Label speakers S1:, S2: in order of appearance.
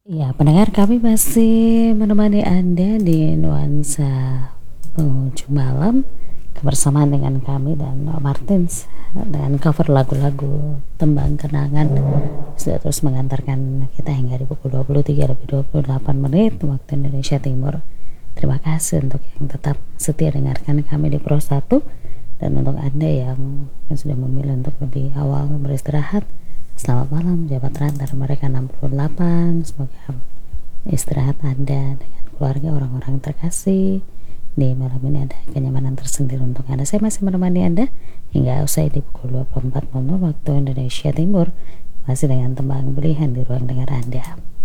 S1: Ya, pendengar, kami masih menemani Anda di nuansa penghujung malam kebersamaan dengan kami dan Martins dengan cover lagu-lagu tembang kenangan sudah terus mengantarkan kita hingga di pukul 23 lebih 28 menit waktu Indonesia Timur. Terima kasih untuk yang tetap setia dengarkan kami di Pro 1, dan untuk Anda yang sudah memilih untuk lebih awal beristirahat, selamat malam jabat rantar mereka 68. Semoga istirahat Anda dengan keluarga orang-orang terkasih di malam ini ada kenyamanan tersendiri untuk Anda. Saya masih menemani Anda hingga usai di pukul 24.00 waktu Indonesia Timur, masih dengan tembang pilihan di ruang dengar Anda.